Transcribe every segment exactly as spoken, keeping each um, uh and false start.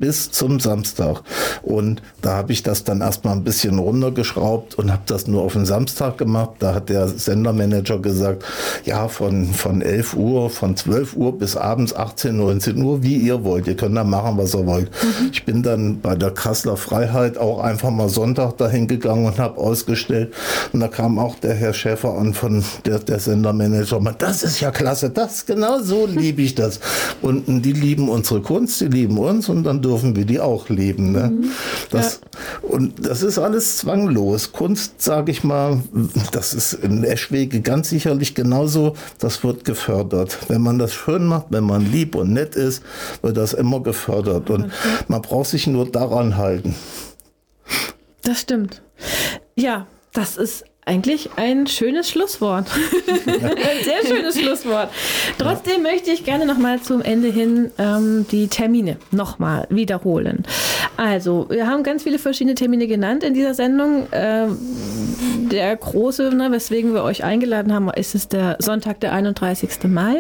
bis zum Samstag. Und da habe ich das dann erstmal ein bisschen runtergeschraubt und habe das nur auf den Samstag gemacht. Da hat der Sendermanager gesagt, ja, von, von elf Uhr, von zwölf Uhr bis abends achtzehn, neunzehn Uhr, wie ihr wollt. Ihr könnt da machen, was ihr wollt. Mhm. Ich bin dann bei der Kasseler Freiheit auch einfach mal Sonntag dahin gegangen und habe ausgestellt. Und da kam auch der Herr Schäfer an von der, der Sendermanager. Das ist ja klasse, das, genau so liebe ich das. Und die lieben unsere Kunst, die lieben uns und dann dürfen wir die auch lieben. Ne? Mhm. Das, ja. Und das ist alles zwanglos. Kunst, sage ich mal, das ist in Eschwege ganz sicherlich genauso, das wird gefördert. Wenn man das schön macht, wenn man lieb und nett ist, wird das immer gefördert. Und okay. man braucht sich nur daran halten. Das stimmt. Ja, das ist eigentlich ein schönes Schlusswort. Ein sehr schönes Schlusswort. Trotzdem ja. möchte ich gerne nochmal zum Ende hin ähm, die Termine nochmal wiederholen. Also, wir haben ganz viele verschiedene Termine genannt in dieser Sendung. Ähm, der große, ne, weswegen wir euch eingeladen haben, ist es der Sonntag, der einunddreißigsten Mai.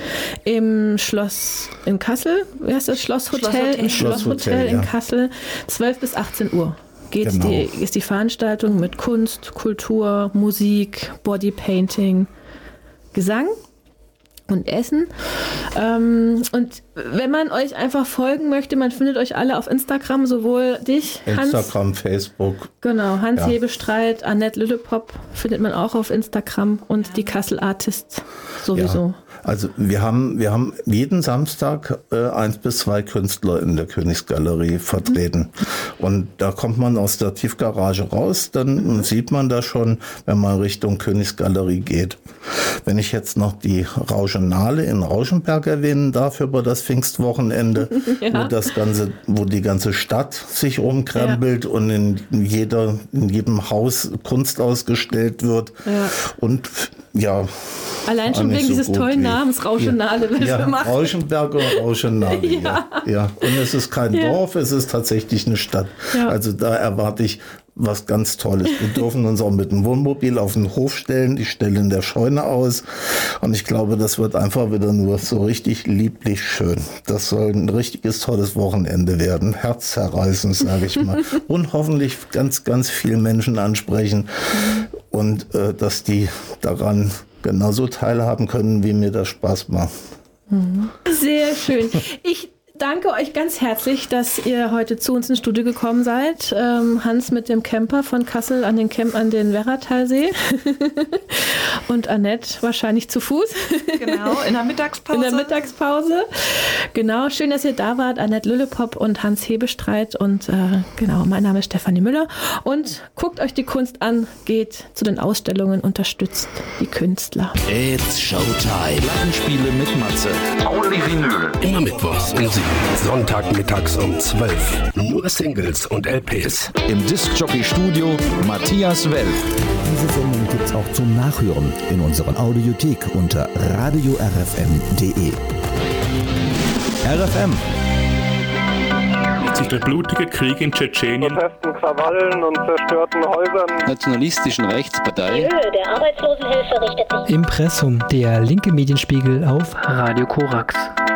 Im Schloss in Kassel. Wie heißt das? Schlosshotel? Schlosshotel. Im Schlosshotel in ja. Kassel. zwölf bis achtzehn Uhr. Geht's genau. die, ist die Veranstaltung mit Kunst, Kultur, Musik, Bodypainting, Gesang und Essen. Ähm, und wenn man euch einfach folgen möchte, man findet euch alle auf Instagram, sowohl dich, Hans, Instagram, Facebook. Genau, Hans ja. Hebestreit, Annette Lüllepop findet man auch auf Instagram und ja. die Kassel Artists sowieso. Ja. Also wir haben, wir haben jeden Samstag äh, eins bis zwei Künstler in der Königsgalerie vertreten. Mhm. Und da kommt man aus der Tiefgarage raus, dann mhm. sieht man das schon, wenn man Richtung Königsgalerie geht. Wenn ich jetzt noch die Rauschenale in Rauschenberg erwähnen darf über das Pfingstwochenende, ja. wo das ganze, wo die ganze Stadt sich umkrempelt ja. und in jeder, in jedem Haus Kunst ausgestellt wird. Ja. Und ja. Allein schon wegen so dieses tollen Namens, Rauschenale. Ja, ja Rauschenberg und Rauschenale. ja. Ja. ja. Und es ist kein ja. Dorf, es ist tatsächlich eine Stadt. Ja. Also da erwarte ich was ganz Tolles. Wir dürfen uns auch mit dem Wohnmobil auf den Hof stellen. Ich stelle in der Scheune aus. Und ich glaube, das wird einfach wieder nur so richtig lieblich schön. Das soll ein richtiges tolles Wochenende werden. Herzzerreißend, sage ich mal. Und hoffentlich ganz, ganz viele Menschen ansprechen. Und äh, dass die daran genauso teilhaben können, wie mir das Spaß macht. Sehr schön. Ich danke euch ganz herzlich, dass ihr heute zu uns ins Studio gekommen seid. Ähm, Hans mit dem Camper von Kassel an den Camp an den Werratalsee und Annette wahrscheinlich zu Fuß. Genau, in der Mittagspause. In der Mittagspause. Genau, schön, dass ihr da wart. Annette Lüllepop und Hans Hebestreit und äh, genau, mein Name ist Stefanie Müller und guckt euch die Kunst an, geht zu den Ausstellungen, unterstützt die Künstler. It's Showtime. Plattenspiele mit Matze. Only Vinyl. Immer mittwochs um sieben. Sonntagmittags um zwölf. Nur Singles und L Ps. Im Disc-Jockey-Studio Matthias Well. Diese Sendung gibt's auch zum Nachhören in unserer Audiothek unter radio r f m punkt d e. R F M. Sich der blutige Krieg in Tschetschenien, Protesten, Krawallen und zerstörten Häusern, nationalistischen Rechtspartei, die Höhe der Arbeitslosenhilfe richtet sich. Impressum, der linke Medienspiegel auf Radio Korax.